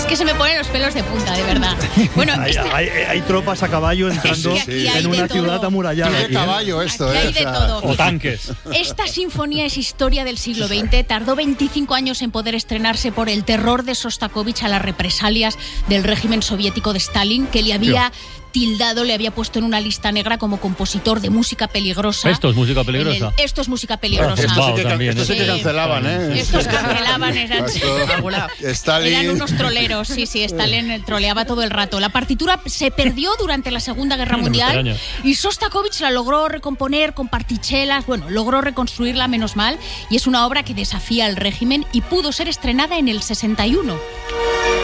que se me ponen los pelos de punta, de verdad. Bueno, hay tropas a caballo entrando en una ciudad amurallada. Tiene caballo esto, aquí hay de todo. O tanques. Esta sinfonía es historia del siglo XX. Tardó 25 años en poder estrenarse por el terror de Sostakovich a las represalias del régimen soviético de Stalin, que le había tildado, le había puesto en una lista negra como compositor de música peligrosa. ¿Esto es música peligrosa? Esto es música peligrosa. Esto sí que cancelaban, ¿eh? Estos cancelaban, eran Stalin. unos troleros, sí, Stalin troleaba todo el rato. La partitura se perdió durante la Segunda Guerra Mundial y Sostakovich la logró recomponer con partichelas, logró reconstruirla, menos mal, y es una obra que desafía al régimen y pudo ser estrenada en el 61.